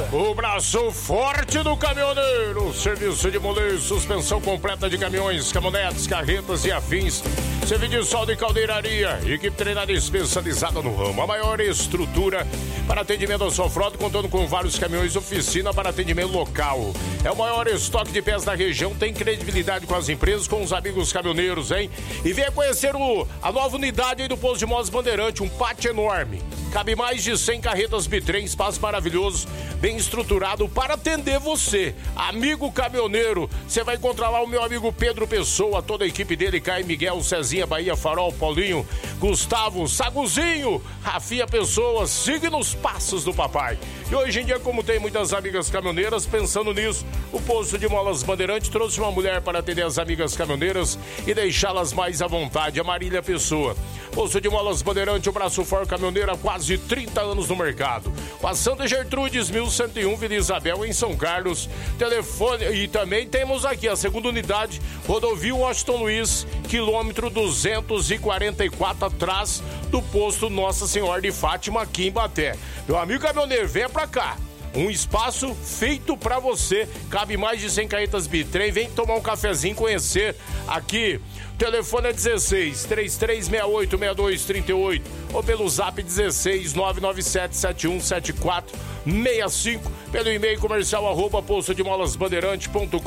O braço forte do caminhoneiro. Serviço de molejo, suspensão completa de caminhões, caminhonetes, carretas e afins. Serviço de solda e caldeiraria. Equipe treinada e especializada no ramo. A maior estrutura para atendimento à sua frota, contando com vários caminhões, oficina para atendimento local. É o maior estoque de peças da região. Tem credibilidade com as empresas, com os amigos caminhoneiros, hein? E venha conhecer a nova unidade aí do Posto de Molas Bandeirante. Um pátio enorme. Cabe mais de 100 carretas bitrem, espaço maravilhoso, bem estruturado para atender você. Amigo caminhoneiro, você vai encontrar lá o meu amigo Pedro Pessoa, toda a equipe dele, Caio, Miguel, Cezinha, Bahia, Farol, Paulinho, Gustavo, Saguzinho, Rafinha Pessoa, siga nos passos do papai. E hoje em dia, como tem muitas amigas caminhoneiras, pensando nisso, o Posto de Molas Bandeirante trouxe uma mulher para atender as amigas caminhoneiras e deixá-las mais à vontade, a Marília Pessoa. Posto de Molas Bandeirante, o braço forte caminhoneiro há quase 30 anos no mercado. A Santa Gertrudes, 1101, Vila Isabel, em São Carlos. Telefone, e também temos aqui a segunda unidade, Rodovia Washington Luiz, quilômetro 244, atrás do posto Nossa Senhora de Fátima, aqui em Baté. Meu amigo caminhoneiro, venha pra cá. Um espaço feito pra você. Cabe mais de 100 carretas bitrem. Vem tomar um cafezinho, conhecer aqui. O telefone é 16 3368 6238 ou pelo zap 16 997 7174 65, pelo e-mail comercial @postodemolasbandeirante.com.br.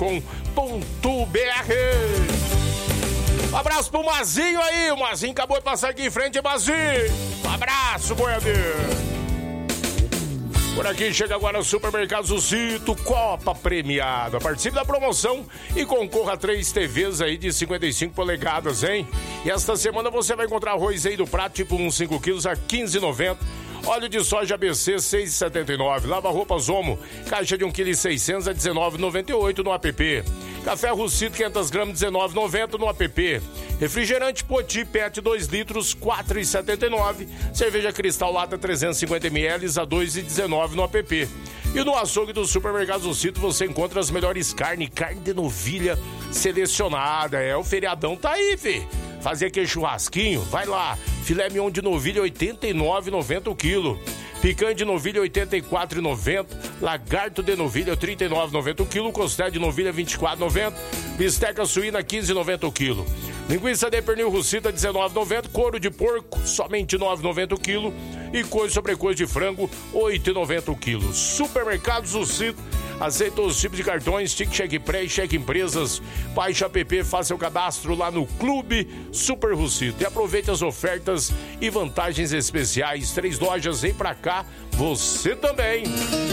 Um abraço pro Mazinho aí. O Mazinho acabou de passar aqui em frente, Mazinho. Um abraço, boiadeiro. Por aqui chega agora o Supermercado Zucito, Copa Premiada. Participe da promoção e concorra a 3 TVs aí de 55 polegadas, hein? E esta semana você vai encontrar arroz aí do prato, tipo uns 5 quilos a R$15,90. Óleo de soja ABC, R$6,79. Lava-roupas Omo, caixa de 1,6 kg a R$19,98 no app. Café Russito, 500 gramas, R$19,90 no app. Refrigerante Poti PET 2 litros, R$4,79. Cerveja Cristal Lata 350 ml a R$2,19 no app. E no açougue do Supermercado Zucito você encontra as melhores carne de novilha selecionada. O feriadão tá aí, fi. Fazer aquele churrasquinho, vai lá. Filé mignon de novilha, R$89,90 o quilo. Picanha de novilha, R$84,90. Lagarto de novilha, R$39,90 o quilo. Costela de novilha, R$24,90. Bisteca suína, R$15,90 o quilo. Linguiça de pernil Russita, R$19,90. Couro de porco, somente R$9,90 o quilo. E coisa sobre coisa de frango, R$8,90 o quilo. Supermercados Zucito. Aceita os tipos de cartões, Tic Cheque Pré e Cheque Empresas. Baixe app, faça seu cadastro lá no Clube Super Russito. E aproveite as ofertas e vantagens especiais. 3 lojas, vem pra cá, você também.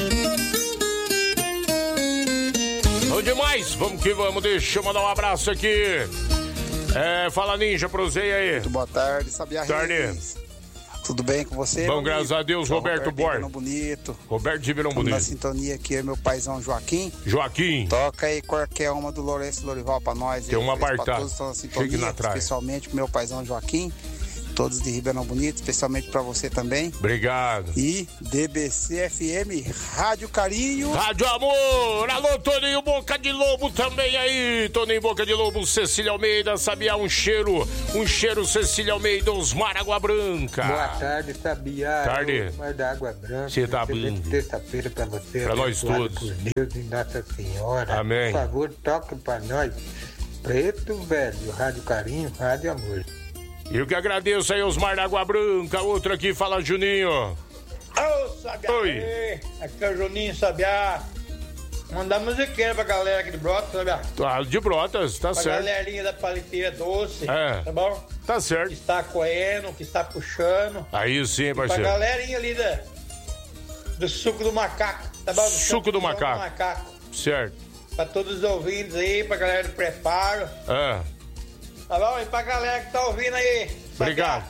Bom demais, vamos que vamos. Deixa eu mandar um abraço aqui. Fala Ninja, prosei aí. Muito boa tarde, Sabiá Reis. Tudo bem com você? Bom, graças a Deus, Roberto Borges. Roberto de Ribeirão Bonito. Na sintonia aqui é meu paizão Joaquim. Toca aí qualquer uma do Lourenço Lorival pra nós. Tem uma apartada. Todos estão na sintonia, especialmente pro meu paizão Joaquim. Todos de Ribeirão Bonito, especialmente pra você também. Obrigado. E DBC FM, Rádio Carinho. Rádio Amor. Alô, Toninho Boca de Lobo também aí. Toninho Boca de Lobo, Cecília Almeida, Sabiá, um cheiro, Cecília Almeida, Osmar Água Branca. Boa tarde, Sabiá. Tarde. Osmar da Água Branca. Você tá bem. Terça-feira pra você. Pra nós todos. Por Deus e Nossa Senhora. Amém. Por favor, toque pra nós. Preto Velho, Rádio Carinho, Rádio Amor. Eu que agradeço aí, Osmar da Água Branca. Outro aqui, fala Juninho. Ô, Sabiá. Oi. Aqui é o Juninho, Sabiá. Mandar musiquinha pra galera aqui de Brotas, Sabiá. De Brotas, tá pra certo. Pra galerinha da paliteira doce, tá bom? Tá certo. Que está coendo, que está puxando. Aí sim, parceiro. Pra galerinha ali do suco do macaco, tá bom? Suco do macaco. Certo. Pra todos os ouvintes aí, pra galera do preparo. Tá bom? E pra galera que tá ouvindo aí. Obrigado.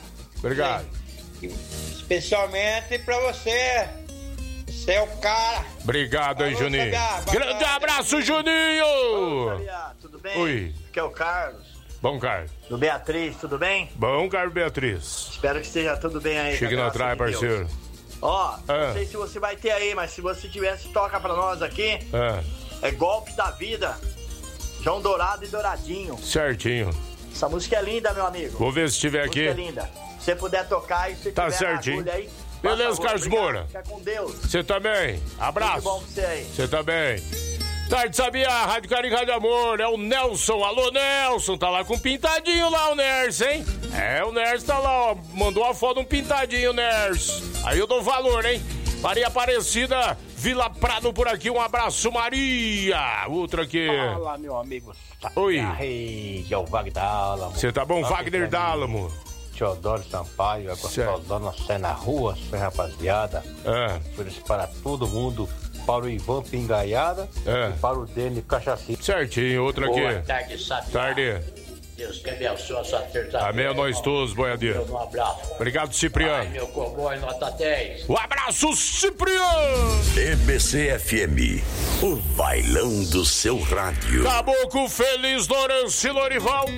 Especialmente pra você. Você é o cara. Obrigado aí, Juninho. Grande abraço, Juninho. Ô, Sabiá, tudo bem? Oi. Aqui é o Carlos. Bom, Carlos. Do Beatriz, tudo bem? Bom, Carlos Beatriz. Espero que esteja tudo bem aí. Chegue na traia, parceiro. Não sei se você vai ter aí, mas se você tivesse, toca pra nós aqui. É Golpe da Vida. João Dourado e Douradinho. Certinho. Essa música é linda, meu amigo. Vou ver se tiver aqui. Música é linda. Se você puder tocar e se tá tiver certinho. na agulha aí, Beleza, Carlos Moura? Fica com Deus. Você também. Abraço. Tudo bom pra você aí. Você também. Tarde Sabia, Rádio Carinho, Rádio Amor, é o Nelson. Alô, Nelson, tá lá com um pintadinho lá, o Ners, hein? É, o Ners tá lá, ó, mandou uma foto, um pintadinho, Ners. Aí eu dou valor, hein? Maria Aparecida, Vila Prado por aqui, um abraço, Maria. Outra aqui. Fala, meu amigo. Oi. É o Wagner Dálamo. Você tá bom, Wagner Dálamo? Teodoro Sampaio, agora dona Sé na rua, rapaziada. Feliz para todo mundo. Para o Ivan Pingaiada e para o Dene Cachacinho. Certinho, outra aqui. Boa tarde, Sabia. Tarde. Deus que abençoe a sua terça-feira. Amém a nós todos, boiadeiro. Um abraço. Obrigado, Cipriano. Ai, meu cowboy, nota 10. Um abraço, Cipriano. EBC-FM, o bailão do seu rádio. Caboclo Feliz, Lourenço e Lorival.